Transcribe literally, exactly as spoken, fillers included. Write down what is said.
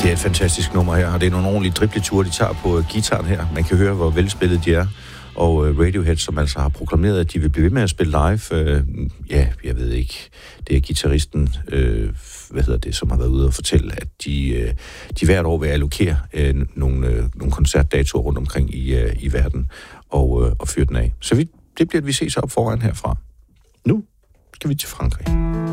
Det er et fantastisk nummer her, og det er nogle ordentlige dribleture, de tager på gitaren her. Man kan høre, hvor velspillet de er. Og Radiohead, som altså har proklameret, at de vil blive ved med at spille live. Øh, ja, jeg ved ikke. Det er guitaristen, øh, hvad hedder det, som har været ude og fortælle, at de, øh, de hvert år vil allokere øh, nogle, øh, nogle koncertdatoer rundt omkring i, øh, i verden og, øh, og fyre den af. Så vi, det bliver, at vi ses op foran herfra. Nu skal vi til Frankrig.